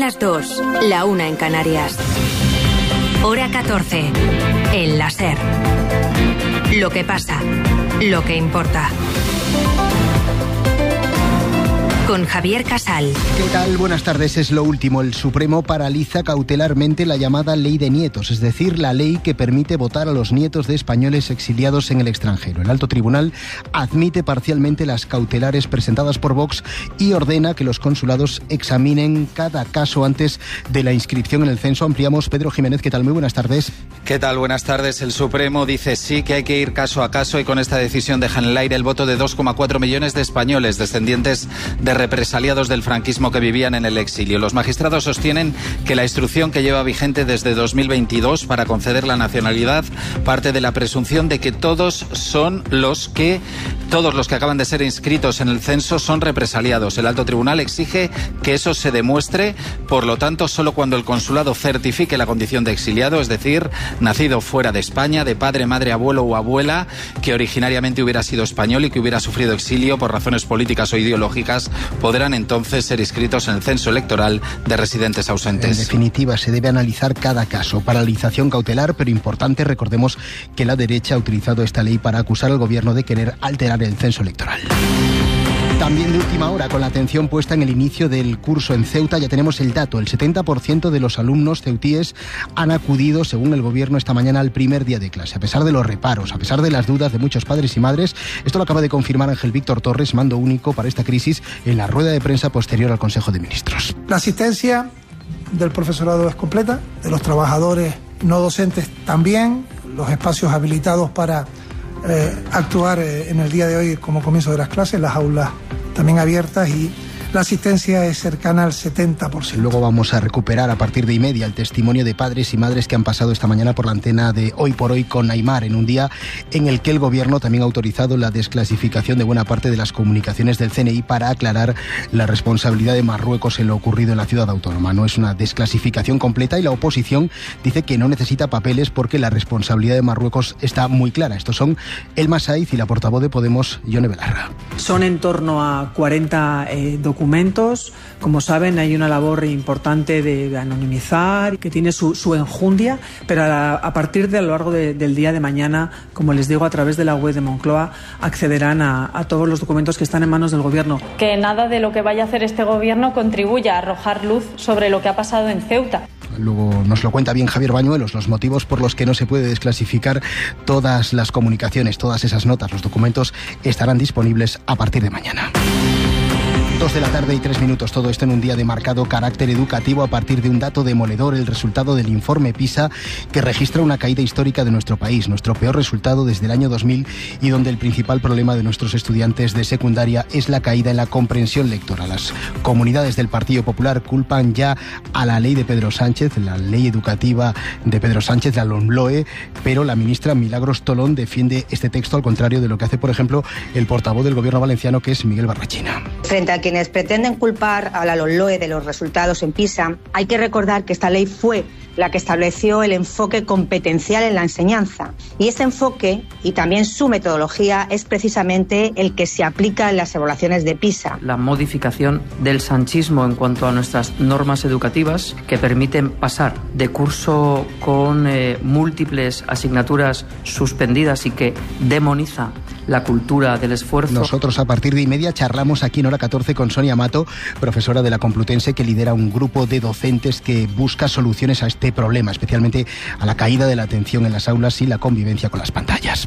las 2, la 1 en Canarias. Hora 14. El láser. Lo que pasa, lo que importa. Con Javier Casal. ¿Qué tal? Buenas tardes. Es lo último. El Supremo paraliza cautelarmente la llamada Ley de Nietos, es decir, la ley que permite votar a los nietos de españoles exiliados en el extranjero. El Alto Tribunal admite parcialmente las cautelares presentadas por Vox y ordena que los consulados examinen cada caso antes de la inscripción en el censo. Ampliamos. Pedro Jiménez, ¿qué tal? Muy buenas tardes. ¿Qué tal? Buenas tardes. El Supremo dice sí que hay que ir caso a caso y con esta decisión deja en el aire el voto de 2,4 millones de españoles descendientes de represaliados del franquismo que vivían en el exilio. Los magistrados sostienen que la instrucción que lleva vigente desde 2022 para conceder la nacionalidad parte de la presunción de que todos los que acaban de ser inscritos en el censo son represaliados. El Alto Tribunal exige que eso se demuestre, por lo tanto, solo cuando el consulado certifique la condición de exiliado, es decir, nacido fuera de España, de padre, madre, abuelo o abuela, que originariamente hubiera sido español y que hubiera sufrido exilio por razones políticas o ideológicas, podrán entonces ser inscritos en el censo electoral de residentes ausentes. En definitiva, se debe analizar cada caso. Paralización cautelar, pero importante, recordemos que la derecha ha utilizado esta ley para acusar al gobierno de querer alterar el censo electoral. También de última hora, con la atención puesta en el inicio del curso en Ceuta, ya tenemos el dato. El 70% de los alumnos ceutíes han acudido, según el gobierno, esta mañana al primer día de clase. A pesar de los reparos, a pesar de las dudas de muchos padres y madres, esto lo acaba de confirmar Ángel Víctor Torres, mando único para esta crisis, en la rueda de prensa posterior al Consejo de Ministros. La asistencia del profesorado es completa, de los trabajadores no docentes también, los espacios habilitados para actuar en el día de hoy como comienzo de las clases, las aulas también abiertas y la asistencia es cercana al 70%. Luego vamos a recuperar a partir de 1:30 el testimonio de padres y madres que han pasado esta mañana por la antena de Hoy por Hoy con Aimar, en un día en el que el gobierno también ha autorizado la desclasificación de buena parte de las comunicaciones del CNI para aclarar la responsabilidad de Marruecos en lo ocurrido en la ciudad autónoma. No es una desclasificación completa y la oposición dice que no necesita papeles porque la responsabilidad de Marruecos está muy clara. Estos son Elma Saiz y la portavoz de Podemos, Yone Belarra. Son en torno a 40 documentos. Como saben, hay una labor importante de anonimizar, que tiene su enjundia, pero a partir de a lo largo del día de mañana, como les digo, a través de la web de Moncloa, accederán a todos los documentos que están en manos del gobierno. Que nada de lo que vaya a hacer este gobierno contribuya a arrojar luz sobre lo que ha pasado en Ceuta. Luego nos lo cuenta bien Javier Bañuelos, los motivos por los que no se puede desclasificar todas las comunicaciones, todas esas notas, los documentos estarán disponibles a partir de mañana. 2:03 p.m, todo esto en un día de marcado carácter educativo a partir de un dato demoledor, el resultado del informe PISA, que registra una caída histórica de nuestro país, nuestro peor resultado desde el año 2000 y donde el principal problema de nuestros estudiantes de secundaria es la caída en la comprensión lectora. Las comunidades del Partido Popular culpan ya a la ley de Pedro Sánchez, la ley educativa de Pedro Sánchez, la LOMLOE, pero la ministra Milagros Tolón defiende este texto al contrario de lo que hace, por ejemplo, el portavoz del gobierno valenciano, que es Miguel Barrachina. Frente a quienes pretenden culpar a la LOMLOE de los resultados en PISA, hay que recordar que esta ley fue la que estableció el enfoque competencial en la enseñanza. Y este enfoque, y también su metodología, es precisamente el que se aplica en las evaluaciones de PISA. La modificación del sanchismo en cuanto a nuestras normas educativas que permiten pasar de curso con múltiples asignaturas suspendidas y que demoniza la cultura del esfuerzo. Nosotros a partir de 1:30 charlamos aquí en Hora 14 con Sonia Mato, profesora de la Complutense, que lidera un grupo de docentes que busca soluciones a este problema, especialmente a la caída de la atención en las aulas y la convivencia con las pantallas.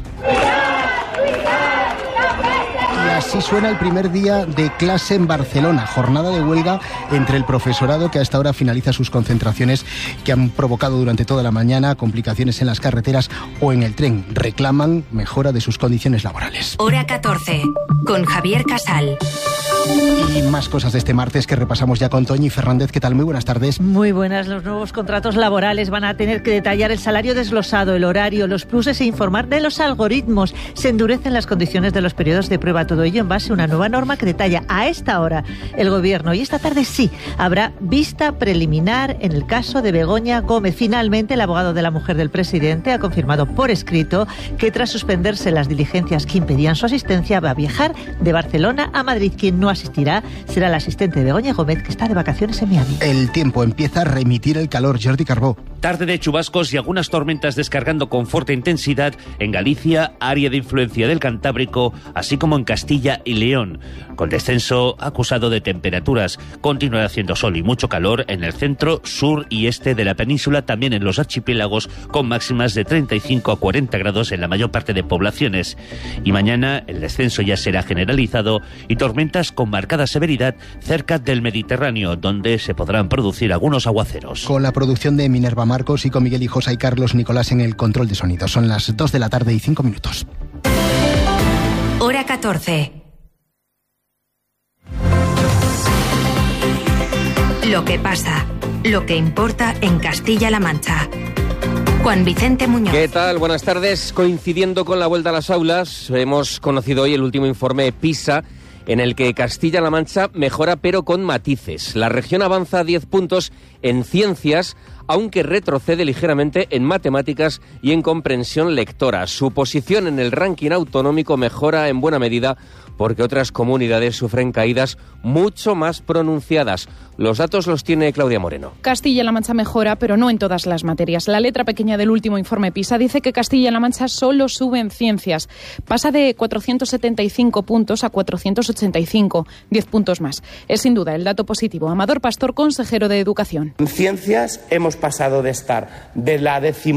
Y así suena el primer día de clase en Barcelona, jornada de huelga entre el profesorado que hasta ahora finaliza sus concentraciones que han provocado durante toda la mañana complicaciones en las carreteras o en el tren. Reclaman mejora de sus condiciones laborales. Hora 14, con Javier Casal. Y más cosas de este martes que repasamos ya con Toñi Fernández. ¿Qué tal? Muy buenas tardes. Muy buenas. Los nuevos contratos laborales van a tener que detallar el salario desglosado, el horario, los pluses e informar de los algoritmos. Se endurecen las condiciones de los periodos de prueba. Todo ello ello en base a una nueva norma que detalla a esta hora el Gobierno. Y esta tarde sí, habrá vista preliminar en el caso de Begoña Gómez. Finalmente, el abogado de la mujer del presidente ha confirmado por escrito que tras suspenderse las diligencias que impedían su asistencia, va a viajar de Barcelona a Madrid. Quien no asistirá será la asistente de Begoña Gómez, que está de vacaciones en Miami. El tiempo empieza a remitir el calor. Jordi Carbó. Tarde de chubascos y algunas tormentas descargando con fuerte intensidad en Galicia, área de influencia del Cantábrico, así como en Castilla y León. Con descenso acusado de temperaturas. Continuará haciendo sol y mucho calor en el centro, sur y este de la península, también en los archipiélagos, con máximas de 35 a 40 grados en la mayor parte de poblaciones. Y mañana el descenso ya será generalizado y tormentas con marcada severidad cerca del Mediterráneo, donde se podrán producir algunos aguaceros. Con la producción de Minerva Marcos y con Miguel Hijosa y Carlos Nicolás en el control de sonido. Son las 2 de la tarde y 5 minutos. Hora 14. Lo que pasa, lo que importa en Castilla-La Mancha. Juan Vicente Muñoz. ¿Qué tal? Buenas tardes. Coincidiendo con la vuelta a las aulas, hemos conocido hoy el último informe PISA, en el que Castilla-La Mancha mejora pero con matices. La región avanza 10 puntos en ciencias, aunque retrocede ligeramente en matemáticas y en comprensión lectora. Su posición en el ranking autonómico mejora en buena medida porque otras comunidades sufren caídas mucho más pronunciadas. Los datos los tiene Claudia Moreno. Castilla-La Mancha mejora, pero no en todas las materias. La letra pequeña del último informe PISA dice que Castilla-La Mancha solo sube en ciencias. Pasa de 475 puntos a 485, 10 puntos más. Es sin duda el dato positivo. Amador Pastor, consejero de Educación. En ciencias hemos pasado de estar de la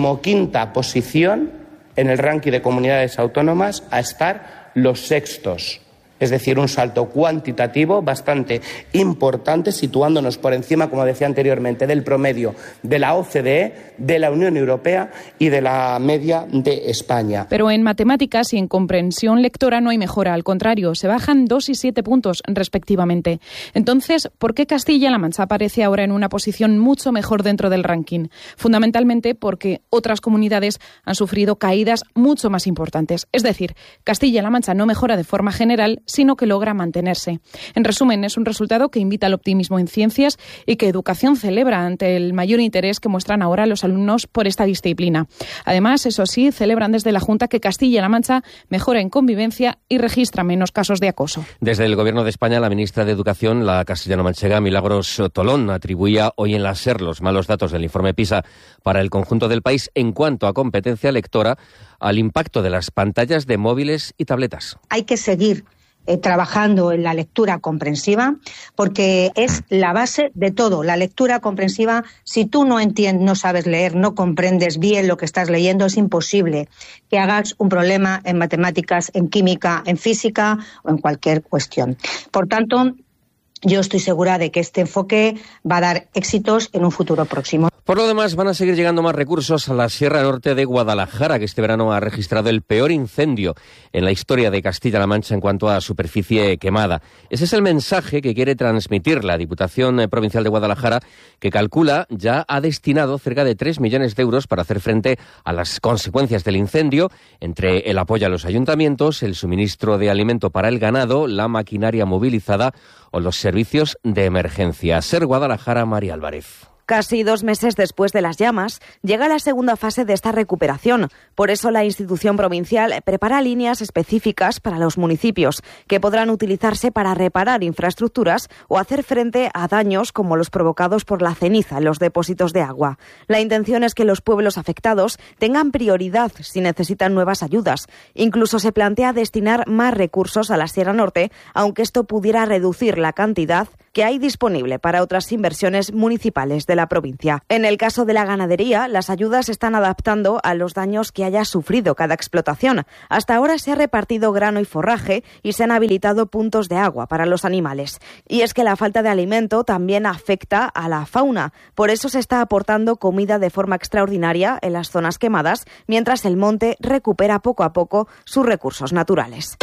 15ª posición en el ranking de comunidades autónomas a estar los sextos. Es decir, un salto cuantitativo bastante importante, situándonos por encima, como decía anteriormente, del promedio de la OCDE, de la Unión Europea y de la media de España. Pero en matemáticas y en comprensión lectora no hay mejora, al contrario, se bajan 2 y 7 puntos respectivamente. Entonces, ¿por qué Castilla-La Mancha aparece ahora en una posición mucho mejor dentro del ranking? Fundamentalmente porque otras comunidades han sufrido caídas mucho más importantes. Es decir, Castilla-La Mancha no mejora de forma general, sino que logra mantenerse. En resumen, es un resultado que invita al optimismo en ciencias y que Educación celebra ante el mayor interés que muestran ahora los alumnos por esta disciplina. Además, eso sí, celebran desde la Junta que Castilla-La Mancha mejora en convivencia y registra menos casos de acoso. Desde el Gobierno de España, la ministra de Educación, la castellano-manchega Milagros Tolón, atribuía hoy en la SER los malos datos del informe PISA para el conjunto del país en cuanto a competencia lectora al impacto de las pantallas de móviles y tabletas. Hay que seguir trabajando en la lectura comprensiva, porque es la base de todo. La lectura comprensiva, si tú no entiendes, no sabes leer, no comprendes bien lo que estás leyendo, es imposible que hagas un problema en matemáticas, en química, en física o en cualquier cuestión. Por tanto, yo estoy segura de que este enfoque va a dar éxitos en un futuro próximo. Por lo demás, van a seguir llegando más recursos a la Sierra Norte de Guadalajara, que este verano ha registrado el peor incendio en la historia de Castilla-La Mancha en cuanto a superficie quemada. Ese es el mensaje que quiere transmitir la Diputación Provincial de Guadalajara, que calcula ya ha destinado cerca de 3 millones de euros para hacer frente a las consecuencias del incendio, entre el apoyo a los ayuntamientos, el suministro de alimento para el ganado, la maquinaria movilizada o los servicios de emergencia. SER Guadalajara, María Álvarez. Casi 2 meses después de las llamas, llega la segunda fase de esta recuperación. Por eso la institución provincial prepara líneas específicas para los municipios, que podrán utilizarse para reparar infraestructuras o hacer frente a daños como los provocados por la ceniza en los depósitos de agua. La intención es que los pueblos afectados tengan prioridad si necesitan nuevas ayudas. Incluso se plantea destinar más recursos a la Sierra Norte, aunque esto pudiera reducir la cantidad que hay disponible para otras inversiones municipales de la provincia. En el caso de la ganadería, las ayudas se están adaptando a los daños que haya sufrido cada explotación. Hasta ahora se ha repartido grano y forraje y se han habilitado puntos de agua para los animales. Y es que la falta de alimento también afecta a la fauna. Por eso se está aportando comida de forma extraordinaria en las zonas quemadas, mientras el monte recupera poco a poco sus recursos naturales.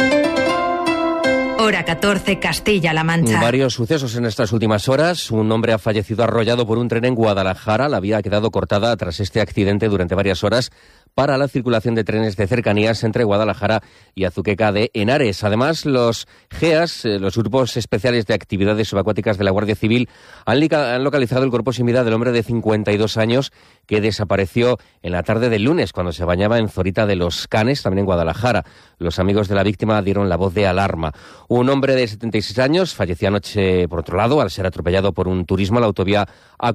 Hora 14, Castilla-La Mancha. Varios sucesos en estas últimas horas. Un hombre ha fallecido arrollado por un tren en Guadalajara. La vía ha quedado cortada tras este accidente durante varias horas para la circulación de trenes de cercanías entre Guadalajara y Azuqueca de Henares. Además, los GEAS, los grupos especiales de actividades subacuáticas de la Guardia Civil, han localizado el cuerpo sin vida del hombre de 52 años que desapareció en la tarde del lunes cuando se bañaba en Zorita de los Canes, también en Guadalajara. Los amigos de la víctima dieron la voz de alarma. Un hombre de 76 años falleció anoche, por otro lado, al ser atropellado por un turismo a la autovía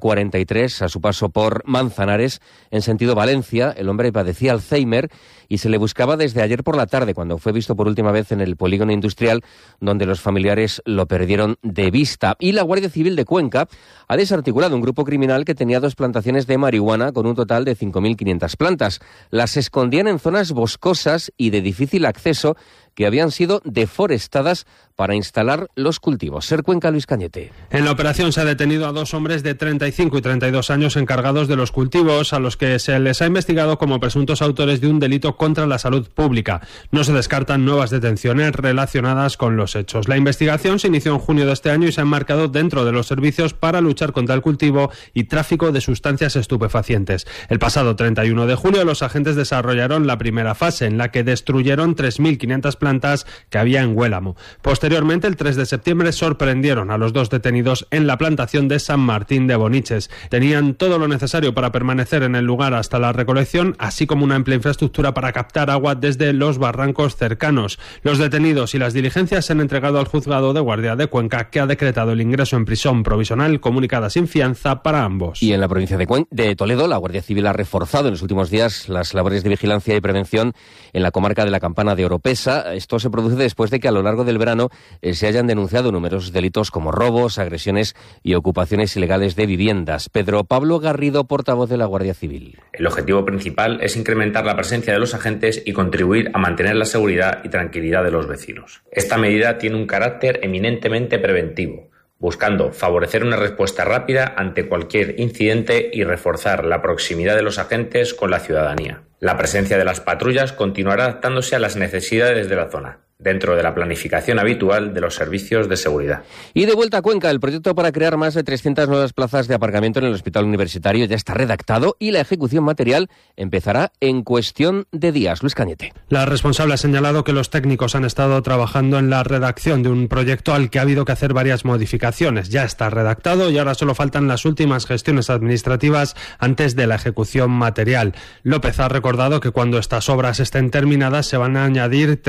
A43 a su paso por Manzanares en sentido Valencia. El hombre padecía Alzheimer y se le buscaba desde ayer por la tarde, cuando fue visto por última vez en el polígono industrial, donde los familiares lo perdieron de vista. Y la Guardia Civil de Cuenca ha desarticulado un grupo criminal que tenía 2 plantaciones de marihuana con un total de 5.500 plantas. Las escondían en zonas boscosas y de difícil acceso que habían sido deforestadas para instalar los cultivos. Ser Cuenca, Luis Cañete. En la operación se ha detenido a 2 hombres de 35 y 32 años encargados de los cultivos, a los que se les ha investigado como presuntos autores de un delito contra la salud pública. No se descartan nuevas detenciones relacionadas con los hechos. La investigación se inició en junio de este año y se ha enmarcado dentro de los servicios para luchar contra el cultivo y tráfico de sustancias estupefacientes. El pasado 31 de julio los agentes desarrollaron la primera fase, en la que destruyeron 3.500 plantas que había en Huélamo. Posteriormente, el 3 de septiembre, sorprendieron a los 2 detenidos en la plantación de San Martín de Boniches. Tenían todo lo necesario para permanecer en el lugar hasta la recolección, así como una amplia infraestructura para captar agua desde los barrancos cercanos. Los detenidos y las diligencias se han entregado al Juzgado de Guardia de Cuenca, que ha decretado el ingreso en prisión provisional comunicada sin fianza para ambos. Y en la provincia de Toledo, la Guardia Civil ha reforzado en los últimos días las labores de vigilancia y prevención en la comarca de la Campana de Oropesa. Esto se produce después de que a lo largo del verano se hayan denunciado numerosos delitos como robos, agresiones y ocupaciones ilegales de viviendas. Pedro Pablo Garrido, portavoz de la Guardia Civil. El objetivo principal es incrementar la presencia de los agentes y contribuir a mantener la seguridad y tranquilidad de los vecinos. Esta medida tiene un carácter eminentemente preventivo, buscando favorecer una respuesta rápida ante cualquier incidente y reforzar la proximidad de los agentes con la ciudadanía. La presencia de las patrullas continuará adaptándose a las necesidades de la zona, dentro de la planificación habitual de los servicios de seguridad. Y de vuelta a Cuenca, el proyecto para crear más de 300 nuevas plazas de aparcamiento en el Hospital Universitario ya está redactado y la ejecución material empezará en cuestión de días. Luis Cañete. La responsable ha señalado que los técnicos han estado trabajando en la redacción de un proyecto al que ha habido que hacer varias modificaciones. Ya está redactado y ahora solo faltan las últimas gestiones administrativas antes de la ejecución material. López ha recordado que cuando estas obras estén terminadas se van a añadir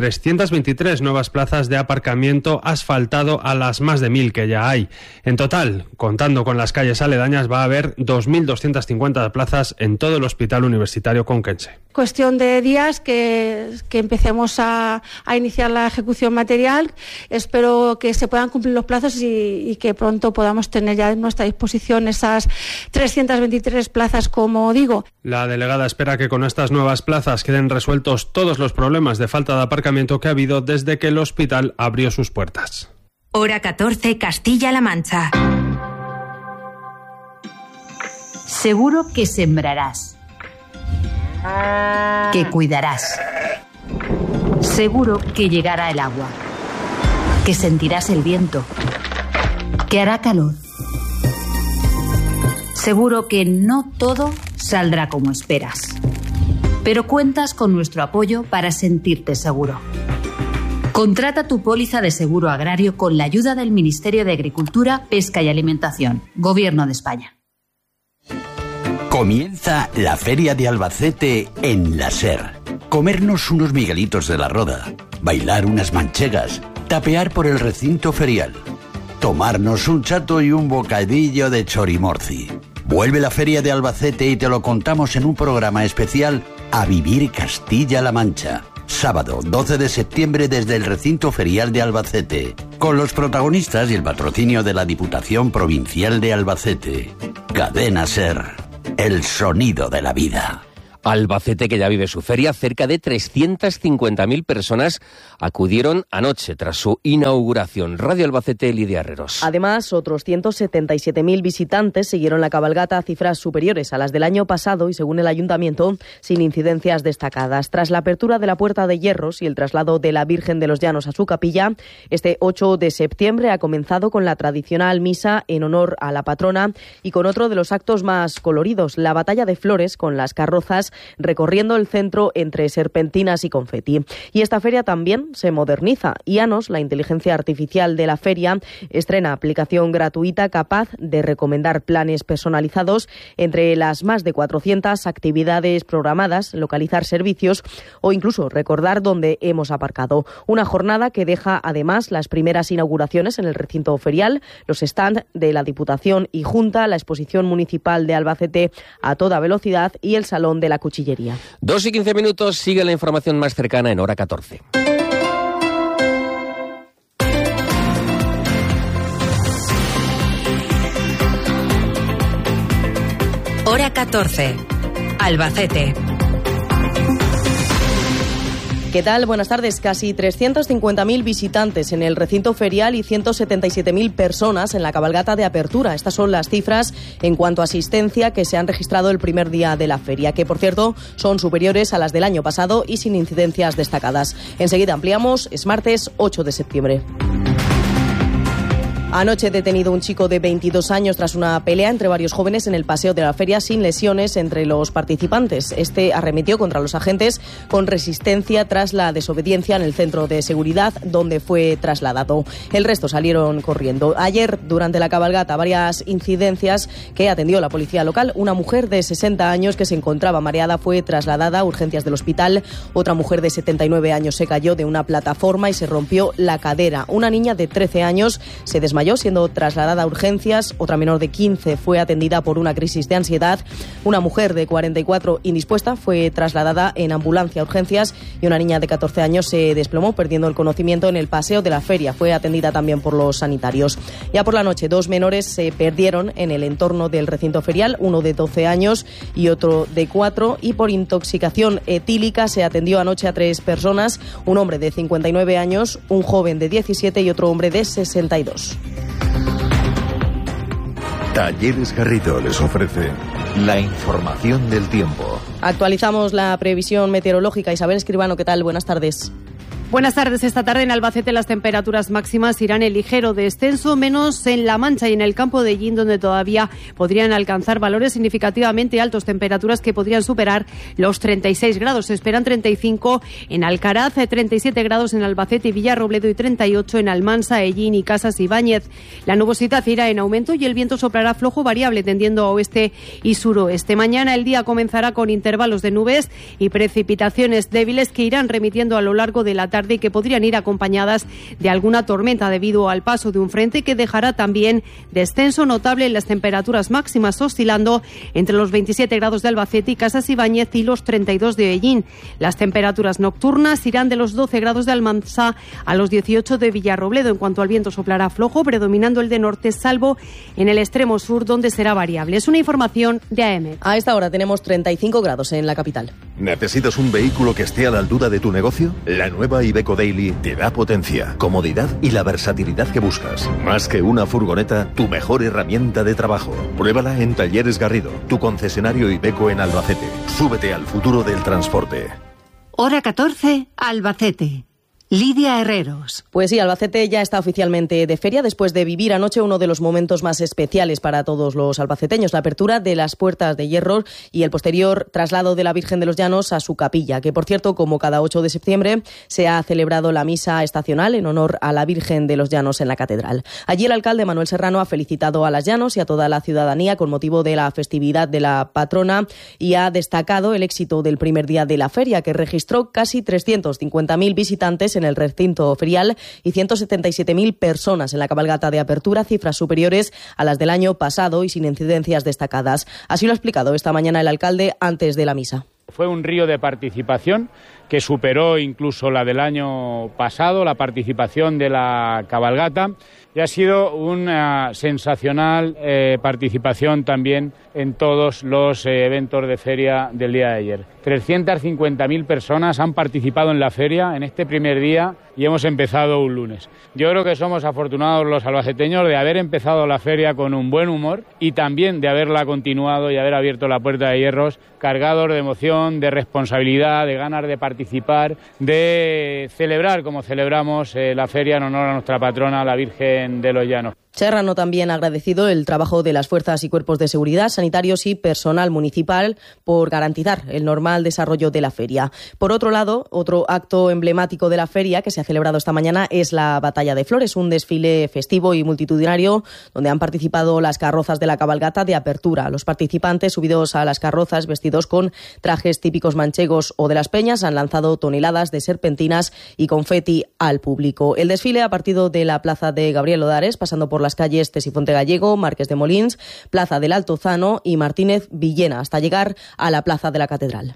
323 nuevas plazas de aparcamiento asfaltado a las más de 1.000 que ya hay. En total, contando con las calles aledañas, va a haber 2.250 plazas en todo el Hospital Universitario Conquense. Cuestión de días que empecemos a iniciar la ejecución material. Espero que se puedan cumplir los plazos y que pronto podamos tener ya en nuestra disposición esas 323 plazas, como digo. La delegada espera que con estas nuevas plazas queden resueltos todos los problemas de falta de aparcamiento que ha habido desde que el hospital abrió sus puertas. Hora 14, Castilla-La Mancha. Seguro que sembrarás, que cuidarás. Seguro que llegará el agua, que sentirás el viento, que hará calor. Seguro que no todo saldrá como esperas, pero cuentas con nuestro apoyo para sentirte seguro. Contrata tu póliza de seguro agrario con la ayuda del Ministerio de Agricultura, Pesca y Alimentación, Gobierno de España. Comienza la Feria de Albacete en la SER. Comernos unos miguelitos de la Roda, bailar unas manchegas, tapear por el recinto ferial, tomarnos un chato y un bocadillo de chorimorci. Vuelve la Feria de Albacete y te lo contamos en un programa especial A Vivir Castilla-La Mancha. Sábado 12 de septiembre desde el recinto ferial de Albacete, con los protagonistas y el patrocinio de la Diputación Provincial de Albacete. Cadena SER, el sonido de la vida. Albacete, que ya vive su feria, cerca de 350.000 personas acudieron anoche tras su inauguración. Radio Albacete, Lidia Herreros. Además, otros 177.000 visitantes siguieron la cabalgata a cifras superiores a las del año pasado y, según el Ayuntamiento, sin incidencias destacadas. Tras la apertura de la Puerta de Hierros y el traslado de la Virgen de los Llanos a su capilla, este 8 de septiembre ha comenzado con la tradicional misa en honor a la patrona y con otro de los actos más coloridos, la Batalla de Flores, con las carrozas personas recorriendo el centro entre serpentinas y confeti. Y esta feria también se moderniza. IANOS, la inteligencia artificial de la feria, estrena aplicación gratuita capaz de recomendar planes personalizados entre las más de 400 actividades programadas, localizar servicios o incluso recordar dónde hemos aparcado. Una jornada que deja además las primeras inauguraciones en el recinto ferial, los stands de la Diputación y Junta, la exposición municipal de Albacete a toda velocidad y el Salón de la Cuchillería. 2:15, sigue la información más cercana en Hora 14. Hora 14. Albacete. ¿Qué tal? Buenas tardes. Casi 350.000 visitantes en el recinto ferial y 177.000 personas en la cabalgata de apertura. Estas son las cifras en cuanto a asistencia que se han registrado el primer día de la feria, que por cierto son superiores a las del año pasado y sin incidencias destacadas. Enseguida ampliamos. Es martes 8 de septiembre. Anoche detenido un chico de 22 años tras una pelea entre varios jóvenes en el paseo de la feria sin lesiones entre los participantes. Este arremetió contra los agentes con resistencia tras la desobediencia en el centro de seguridad donde fue trasladado. El resto salieron corriendo. Ayer, durante la cabalgata, varias incidencias que atendió la policía local. Una mujer de 60 años que se encontraba mareada fue trasladada a urgencias del hospital. Otra mujer de 79 años se cayó de una plataforma y se rompió la cadera. Una niña de 13 años se desmayó siendo trasladada a urgencias. Otra menor de 15 fue atendida por una crisis de ansiedad. Una mujer de 44 indispuesta fue trasladada en ambulancia a urgencias y una niña de 14 años se desplomó perdiendo el conocimiento en el paseo de la feria. Fue atendida también por los sanitarios. Ya por la noche, 2 menores se perdieron en el entorno del recinto ferial, uno de 12 años y otro de 4, y por intoxicación etílica se atendió anoche a 3 personas, un hombre de 59 años, un joven de 17 y otro hombre de 62. Talleres Garrido les ofrece la información del tiempo. Actualizamos la previsión meteorológica. Isabel Escribano, ¿qué tal? Buenas tardes. Buenas tardes. Esta tarde en Albacete las temperaturas máximas irán en ligero descenso, menos en La Mancha y en el campo de Llín, donde todavía podrían alcanzar valores significativamente altos, temperaturas que podrían superar los 36 grados. Se esperan 35 en Alcaraz, 37 grados en Albacete y Villarrobledo y 38 en Almansa, Ellín y Casas Ibáñez. La nubosidad irá en aumento y el viento soplará flojo variable tendiendo a oeste y suroeste. Mañana el día comenzará con intervalos de nubes y precipitaciones débiles que irán remitiendo a lo largo de la tarde y que podrían ir acompañadas de alguna tormenta debido al paso de un frente que dejará también descenso notable en las temperaturas máximas, oscilando entre los 27 grados de Albacete y Casas Ibáñez y los 32 de Ellín. Las temperaturas nocturnas irán de los 12 grados de Almansa a los 18 de Villarrobledo. En cuanto al viento, soplará flojo, predominando el de norte, salvo en el extremo sur, donde será variable. Es una información de AEMET. A esta hora tenemos 35 grados en la capital. ¿Necesitas un vehículo que esté a la altura de tu negocio? La nueva Iveco Daily te da potencia, comodidad y la versatilidad que buscas. Más que una furgoneta, tu mejor herramienta de trabajo. Pruébala en Talleres Garrido, tu concesionario Iveco en Albacete. Súbete al futuro del transporte. Hora 14, Albacete. Lidia Herreros. Pues sí, Albacete ya está oficialmente de feria después de vivir anoche uno de los momentos más especiales para todos los albaceteños, la apertura de las Puertas de Hierro y el posterior traslado de la Virgen de los Llanos a su capilla, que por cierto, como cada 8 de septiembre, se ha celebrado la misa estacional en honor a la Virgen de los Llanos en la catedral. Allí el alcalde Manuel Serrano ha felicitado a las Llanos y a toda la ciudadanía con motivo de la festividad de la patrona y ha destacado el éxito del primer día de la feria, que registró casi 350.000 visitantes en el recinto ferial y 177.000 personas en la cabalgata de apertura, cifras superiores a las del año pasado y sin incidencias destacadas. Así lo ha explicado esta mañana el alcalde antes de la misa. Fue un río de participación que superó incluso la del año pasado, la participación de la cabalgata, y ha sido una sensacional participación también en todos los eventos de feria del día de ayer. 350.000 personas han participado en la feria en este primer día y hemos empezado un lunes. Yo creo que somos afortunados los albaceteños de haber empezado la feria con un buen humor y también de haberla continuado y haber abierto la Puerta de Hierros cargados de emoción, de responsabilidad, de ganas de participar, de celebrar como celebramos la feria en honor a nuestra patrona, la Virgen de los Llanos. Serrano también ha agradecido el trabajo de las fuerzas y cuerpos de seguridad, sanitarios y personal municipal por garantizar el normal desarrollo de la feria. Por otro lado, otro acto emblemático de la feria que se ha celebrado esta mañana es la Batalla de Flores, un desfile festivo y multitudinario donde han participado las carrozas de la cabalgata de apertura. Los participantes, subidos a las carrozas vestidos con trajes típicos manchegos o de las peñas, han lanzado toneladas de serpentinas y confeti al público. El desfile ha partido de la plaza de Gabriel Odares, pasando por las calles Tesifonte Gallego, Marqués de Molins, Plaza del Altozano y Martínez Villena, hasta llegar a la Plaza de la Catedral.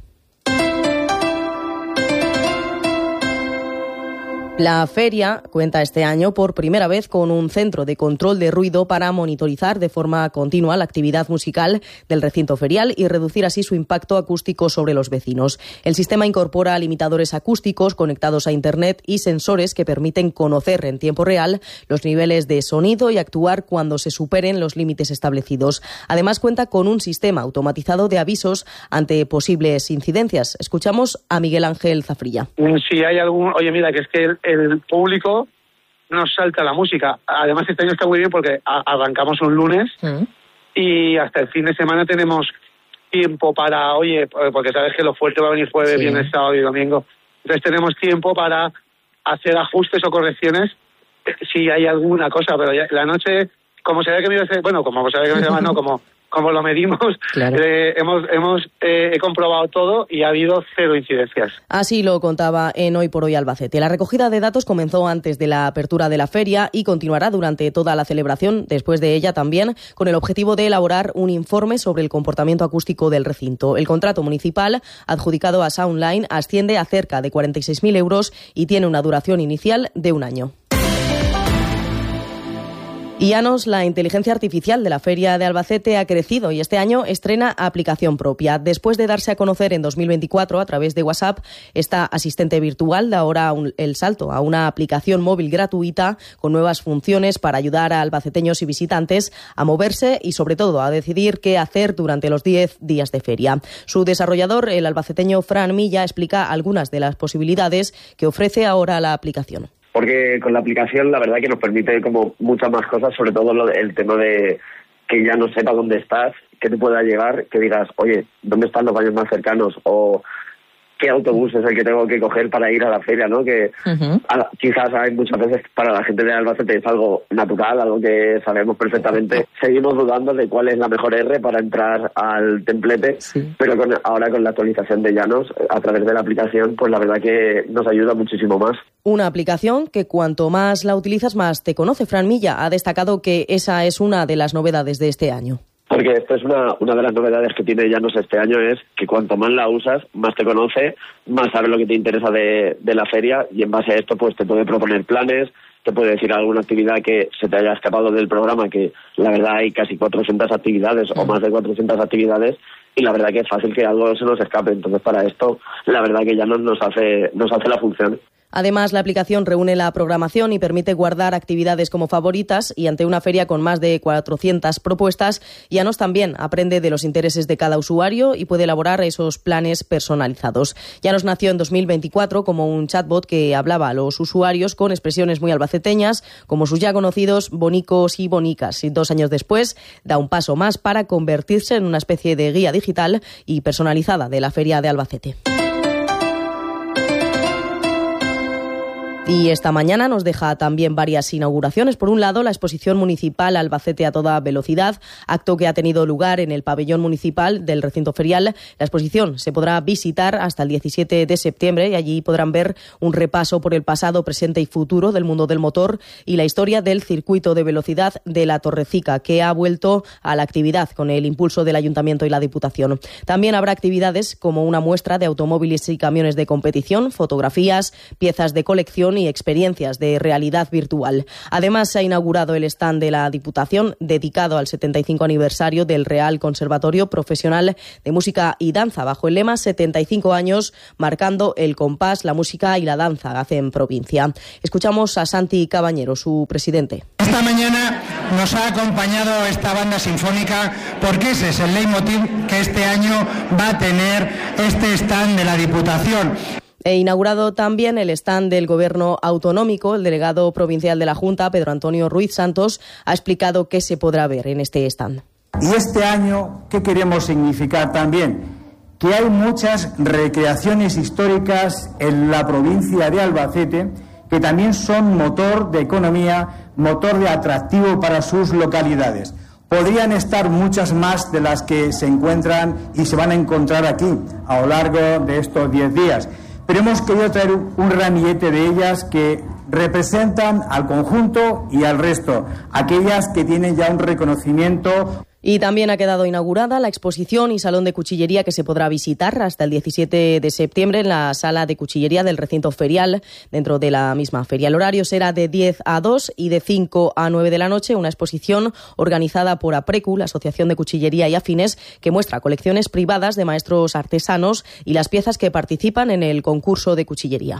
La feria cuenta este año por primera vez con un centro de control de ruido para monitorizar de forma continua la actividad musical del recinto ferial y reducir así su impacto acústico sobre los vecinos. El sistema incorpora limitadores acústicos conectados a Internet y sensores que permiten conocer en tiempo real los niveles de sonido y actuar cuando se superen los límites establecidos. Además, cuenta con un sistema automatizado de avisos ante posibles incidencias. Escuchamos a Miguel Ángel Zafrilla. Si hay algún... Oye, mira, que es que el público nos salta la música. Además, este año está muy bien porque arrancamos un lunes y hasta el fin de semana tenemos tiempo para, oye, porque sabes que lo fuerte va a venir jueves, viernes, sábado y domingo. Entonces tenemos tiempo para hacer ajustes o correcciones si hay alguna cosa, pero ya, la noche, como se ve que me iba a hacer, bueno, como se ve que me llama, no, como lo medimos, claro. He comprobado todo y ha habido 0 incidencias. Así lo contaba en Hoy por Hoy Albacete. La recogida de datos comenzó antes de la apertura de la feria y continuará durante toda la celebración, después de ella también, con el objetivo de elaborar un informe sobre el comportamiento acústico del recinto. El contrato municipal, adjudicado a Soundline, asciende a cerca de 46.000 euros y tiene una duración inicial de 1 año. Y Llanos, la inteligencia artificial de la Feria de Albacete ha crecido y este año estrena aplicación propia. Después de darse a conocer en 2024 a través de WhatsApp, esta asistente virtual da ahora el salto a una aplicación móvil gratuita con nuevas funciones para ayudar a albaceteños y visitantes a moverse y sobre todo a decidir qué hacer durante los 10 días de feria. Su desarrollador, el albaceteño Fran Milla, explica algunas de las posibilidades que ofrece ahora la aplicación. Porque con la aplicación la verdad que nos permite como muchas más cosas, sobre todo el tema de que ya no sepa dónde estás, que te pueda llegar, que digas, oye, ¿dónde están los baños más cercanos? O qué autobús es el que tengo que coger para ir a la feria, ¿no? Que quizás hay muchas veces para la gente de Albacete es algo natural, algo que sabemos perfectamente. Seguimos dudando de cuál es la mejor R para entrar al templete, pero ahora con la actualización de Llanos, a través de la aplicación, pues la verdad que nos ayuda muchísimo más. Una aplicación que cuanto más la utilizas, más te conoce. Fran Milla ha destacado que esa es una de las novedades de este año. Porque esto es una de las novedades que tiene Llanos este año, es que cuanto más la usas, más te conoce, más sabe lo que te interesa de la feria y en base a esto pues te puede proponer planes, te puede decir alguna actividad que se te haya escapado del programa, que la verdad hay casi 400 actividades o más de 400 actividades y la verdad que es fácil que algo se nos escape. Entonces para esto la verdad que Llanos nos hace la función. Además, la aplicación reúne la programación y permite guardar actividades como favoritas y ante una feria con más de 400 propuestas, Llanos también aprende de los intereses de cada usuario y puede elaborar esos planes personalizados. Llanos nació en 2024 como un chatbot que hablaba a los usuarios con expresiones muy albaceteñas, como sus ya conocidos bonicos y bonicas. Y 2 años después da un paso más para convertirse en una especie de guía digital y personalizada de la Feria de Albacete. Y esta mañana nos deja también varias inauguraciones. Por un lado, la exposición municipal Albacete a toda velocidad, acto que ha tenido lugar en el pabellón municipal del recinto ferial. La exposición se podrá visitar hasta el 17 de septiembre y allí podrán ver un repaso por el pasado, presente y futuro del mundo del motor y la historia del circuito de velocidad de la Torrecica, que ha vuelto a la actividad con el impulso del Ayuntamiento y la Diputación. También habrá actividades como una muestra de automóviles y camiones de competición, fotografías, piezas de colección y experiencias de realidad virtual. Además, se ha inaugurado el stand de la Diputación dedicado al 75 aniversario del Real Conservatorio Profesional de Música y Danza, bajo el lema 75 años, marcando el compás, la música y la danza hacen provincia. Escuchamos a Santi Cabañero, su presidente. Esta mañana nos ha acompañado esta banda sinfónica porque ese es el leitmotiv que este año va a tener este stand de la Diputación. E inaugurado también el stand del Gobierno autonómico, el delegado provincial de la Junta, Pedro Antonio Ruiz Santos, ha explicado qué se podrá ver en este stand. Y este año, ¿qué queremos significar también? Que hay muchas recreaciones históricas en la provincia de Albacete que también son motor de economía, motor de atractivo para sus localidades. Podrían estar muchas más de las que se encuentran y se van a encontrar aquí a lo largo de estos 10 días. Pero hemos querido traer un ramillete de ellas que representan al conjunto y al resto, aquellas que tienen ya un reconocimiento. Y también ha quedado inaugurada la exposición y salón de cuchillería que se podrá visitar hasta el 17 de septiembre en la sala de cuchillería del recinto ferial, dentro de la misma feria. El horario será de 10 a 2 y de 5 a 9 de la noche, una exposición organizada por APRECU, la Asociación de Cuchillería y Afines, que muestra colecciones privadas de maestros artesanos y las piezas que participan en el concurso de cuchillería.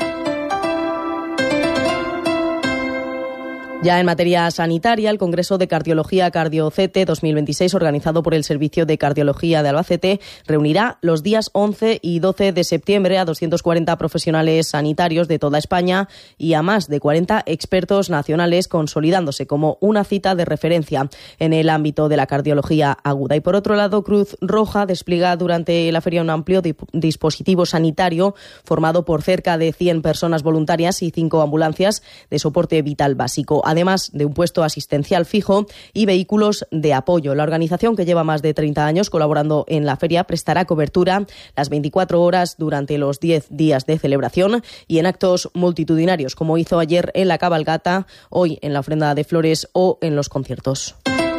Ya en materia sanitaria, el Congreso de Cardiología Cardiocete 2026, organizado por el Servicio de Cardiología de Albacete, reunirá los días 11 y 12 de septiembre a 240 profesionales sanitarios de toda España y a más de 40 expertos nacionales, consolidándose como una cita de referencia en el ámbito de la cardiología aguda. Y por otro lado, Cruz Roja despliega durante la feria un amplio dispositivo sanitario formado por cerca de 100 personas voluntarias y 5 ambulancias de soporte vital básico, además de un puesto asistencial fijo y vehículos de apoyo. La organización, que lleva más de 30 años colaborando en la feria, prestará cobertura las 24 horas durante los 10 días de celebración y en actos multitudinarios, como hizo ayer en la cabalgata, hoy en la ofrenda de flores o en los conciertos.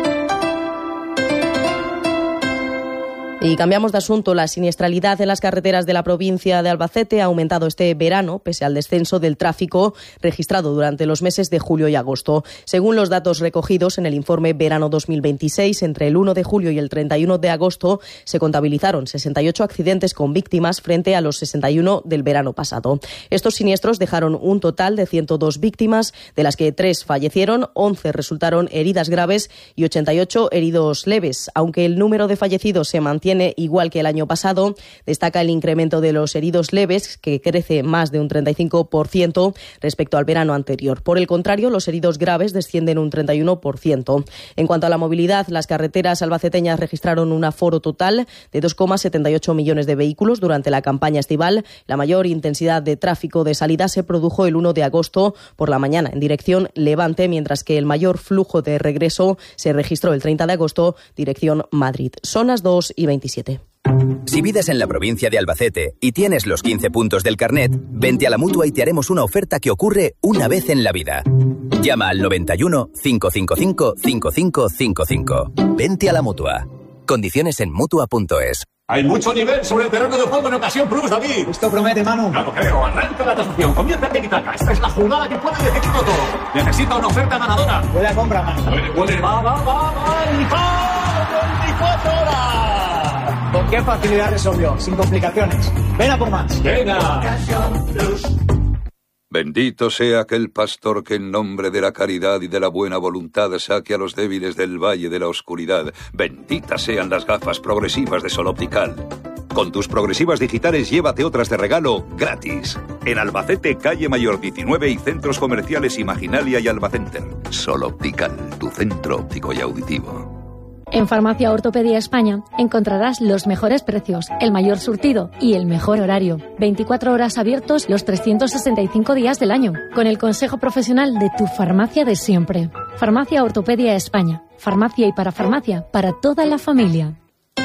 Y cambiamos de asunto. La siniestralidad en las carreteras de la provincia de Albacete ha aumentado este verano, pese al descenso del tráfico registrado durante los meses de julio y agosto. Según los datos recogidos en el informe Verano 2026, entre el 1 de julio y el 31 de agosto se contabilizaron 68 accidentes con víctimas frente a los 61 del verano pasado. Estos siniestros dejaron un total de 102 víctimas, de las que 3 fallecieron, 11 resultaron heridas graves y 88 heridos leves. Aunque el número de fallecidos se mantiene igual que el año pasado, destaca el incremento de los heridos leves, que crece más de un 35% respecto al verano anterior. Por el contrario, los heridos graves descienden un 31%. En cuanto a la movilidad, las carreteras albaceteñas registraron un aforo total de 2,78 millones de vehículos durante la campaña estival. La mayor intensidad de tráfico de salida se produjo el 1 de agosto por la mañana en dirección Levante, mientras que el mayor flujo de regreso se registró el 30 de agosto, dirección Madrid. Son las 2:27. Si vives en la provincia de Albacete y tienes los 15 puntos del carnet, vente a la Mutua y te haremos una oferta que ocurre una vez en la vida. Llama al 91 555 5555. Vente a la Mutua. Condiciones en Mutua.es. Hay mucho nivel sobre el terreno de juego en Ocasión Plus, David. Esto promete, Manu. No lo creo. Arranca la tasación. Comienza el tiki-taka. Esta es la jugada que puede decidirlo todo. Necesita una oferta ganadora. Huele a compra, Manu. Huele. Va. 24 horas. ¿Con qué facilidad resolvió? Sin complicaciones. Ven a por más. Venga. Ocasión Plus. Bendito sea aquel pastor que en nombre de la caridad y de la buena voluntad saque a los débiles del valle de la oscuridad. Benditas sean las gafas progresivas de Sol Optical. Con tus progresivas digitales llévate otras de regalo gratis. En Albacete, calle Mayor 19 y centros comerciales Imaginalia y Albacenter. Sol Optical, tu centro óptico y auditivo. En Farmacia Ortopedia España encontrarás los mejores precios, el mayor surtido y el mejor horario. 24 horas abiertos los 365 días del año, con el consejo profesional de tu farmacia de siempre. Farmacia Ortopedia España. Farmacia y parafarmacia para toda la familia.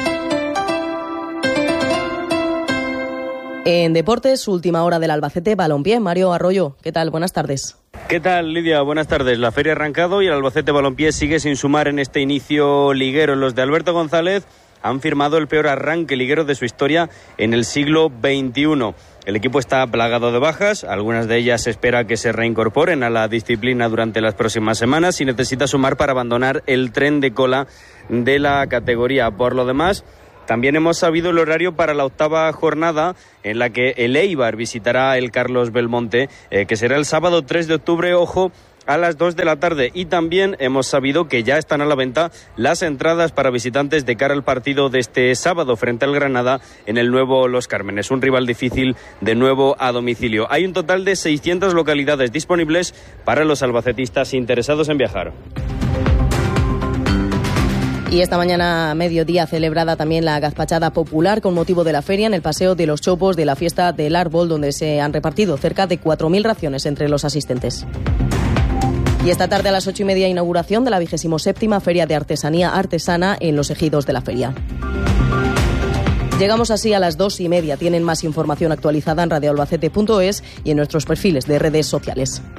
En deportes, última hora del Albacete Balompié. Mario Arroyo, ¿qué tal? Buenas tardes. ¿Qué tal, Lidia? Buenas tardes. La feria ha arrancado y el Albacete Balompié sigue sin sumar en este inicio liguero. Los de Alberto González han firmado el peor arranque liguero de su historia en el siglo XXI. El equipo está plagado de bajas, algunas de ellas se espera que se reincorporen a la disciplina durante las próximas semanas y necesita sumar para abandonar el tren de cola de la categoría. Por lo demás, también hemos sabido el horario para la octava jornada en la que el Eibar visitará el Carlos Belmonte, que será el sábado 3 de octubre, ojo, a las 2 de la tarde. Y también hemos sabido que ya están a la venta las entradas para visitantes de cara al partido de este sábado frente al Granada en el nuevo Los Cármenes, un rival difícil de nuevo a domicilio. Hay un total de 600 localidades disponibles para los albacetistas interesados en viajar. Y esta mañana a mediodía celebrada también la gazpachada popular con motivo de la feria en el Paseo de los Chopos de la Fiesta del Árbol, donde se han repartido cerca de 4.000 raciones entre los asistentes. Y esta tarde a las 8:30 inauguración de la 27ª Feria de Artesanía Artesana en los ejidos de la feria. Llegamos así a las 2:30. Tienen más información actualizada en radioalbacete.es y en nuestros perfiles de redes sociales.